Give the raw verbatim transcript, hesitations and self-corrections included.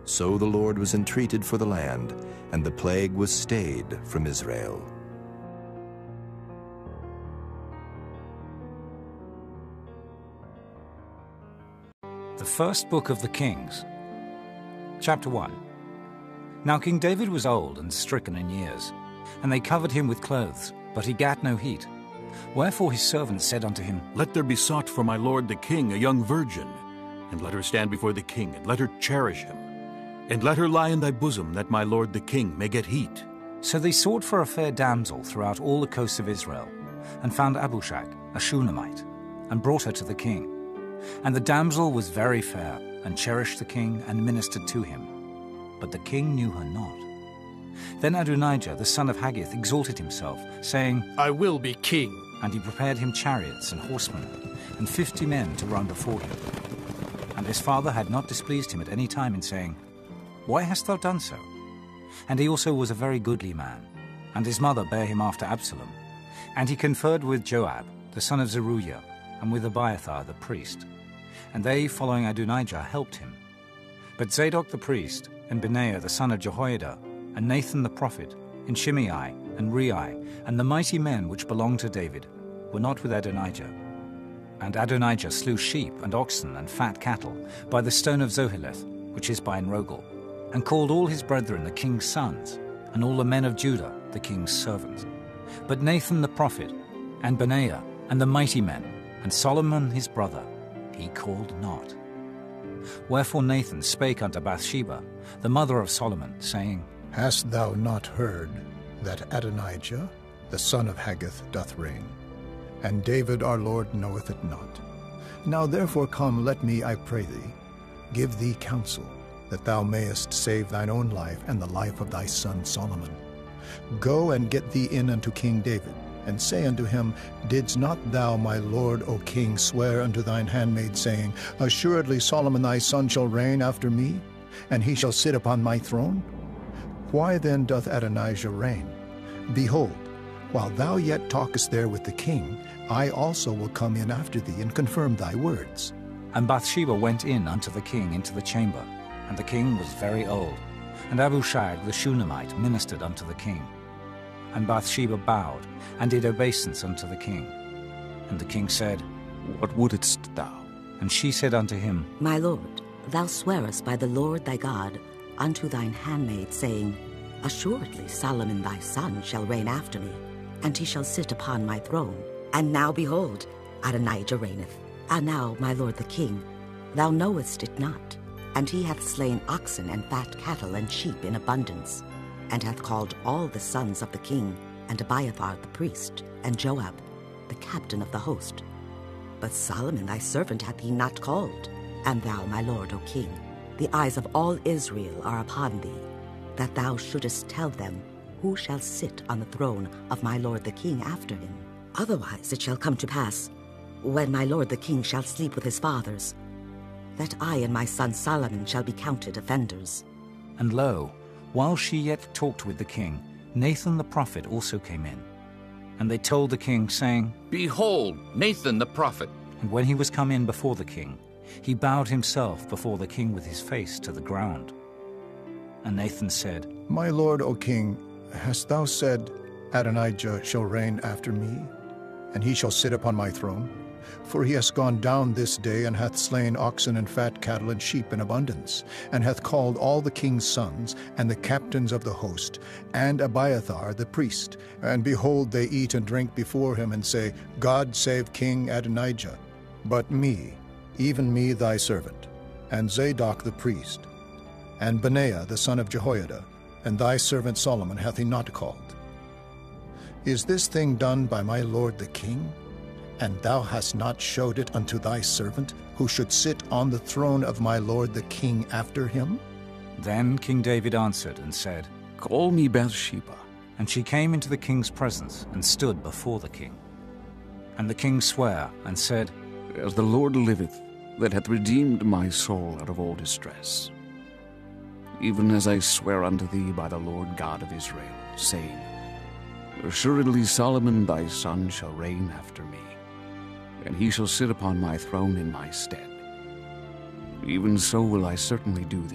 So the Lord was entreated for the land, and the plague was stayed from Israel. The first book of the Kings, chapter one. Now King David was old and stricken in years, and they covered him with clothes, but he gat no heat. Wherefore his servants said unto him, Let there be sought for my lord the king a young virgin, and let her stand before the king, and let her cherish him. And let her lie in thy bosom, that my lord the king may get heat. So they sought for a fair damsel throughout all the coasts of Israel, and found Abushag, a Shunammite, and brought her to the king. And the damsel was very fair, and cherished the king, and ministered to him. But the king knew her not. Then Adonijah, the son of Haggith, exalted himself, saying, I will be king. And he prepared him chariots and horsemen, and fifty men to run before him. And his father had not displeased him at any time in saying, Why hast thou done so? And he also was a very goodly man. And his mother bare him after Absalom. And he conferred with Joab, the son of Zeruiah, and with Abiathar the priest. And they, following Adonijah, helped him. But Zadok the priest, and Benaiah the son of Jehoiada, and Nathan the prophet, and Shimei, and Rei, and the mighty men which belonged to David, were not with Adonijah. And Adonijah slew sheep and oxen and fat cattle by the stone of Zoheleth, which is by Enrogel, and called all his brethren the king's sons, and all the men of Judah the king's servants. But Nathan the prophet, and Benaiah, and the mighty men, and Solomon his brother, he called not. Wherefore Nathan spake unto Bathsheba, the mother of Solomon, saying, Hast thou not heard that Adonijah, the son of Haggith, doth reign? And David our Lord knoweth it not. Now therefore come, let me, I pray thee, give thee counsel, that thou mayest save thine own life and the life of thy son Solomon. Go and get thee in unto King David, and say unto him, Didst not thou, my lord, O king, swear unto thine handmaid, saying, Assuredly Solomon thy son shall reign after me, and he shall sit upon my throne? Why then doth Adonijah reign? Behold, while thou yet talkest there with the king, I also will come in after thee, and confirm thy words. And Bathsheba went in unto the king into the chamber, and the king was very old. And Abushag the Shunammite ministered unto the king. And Bathsheba bowed, and did obeisance unto the king. And the king said, What wouldest thou? And she said unto him, My lord, thou swearest by the Lord thy God unto thine handmaid, saying, Assuredly Solomon thy son shall reign after me, and he shall sit upon my throne. And now behold, Adonijah reigneth. And now, my lord the king, thou knowest it not. And he hath slain oxen and fat cattle and sheep in abundance, and hath called all the sons of the king, and Abiathar the priest, and Joab, the captain of the host. But Solomon thy servant hath he not called. And thou, my lord, O king, the eyes of all Israel are upon thee, that thou shouldest tell them who shall sit on the throne of my lord the king after him. Otherwise it shall come to pass, when my lord the king shall sleep with his fathers, that I and my son Solomon shall be counted offenders. And lo, while she yet talked with the king, Nathan the prophet also came in. And they told the king, saying, Behold, Nathan the prophet. And when he was come in before the king, he bowed himself before the king with his face to the ground. And Nathan said, My lord, O king, hast thou said, Adonijah shall reign after me, and he shall sit upon my throne? For he hath gone down this day, and hath slain oxen and fat cattle and sheep in abundance, and hath called all the king's sons, and the captains of the host, and Abiathar the priest. And behold, they eat and drink before him, and say, God save King Adonijah. But me, even me thy servant, and Zadok the priest, and Benaiah the son of Jehoiada, and thy servant Solomon hath he not called. Is this thing done by my lord the king? And thou hast not showed it unto thy servant, who should sit on the throne of my lord the king after him? Then King David answered and said, Call me Bathsheba. And she came into the king's presence, and stood before the king. And the king sware, and said, As the Lord liveth, that hath redeemed my soul out of all distress, even as I swear unto thee by the Lord God of Israel, saying, Assuredly Solomon thy son shall reign after me, and he shall sit upon my throne in my stead. Even so will I certainly do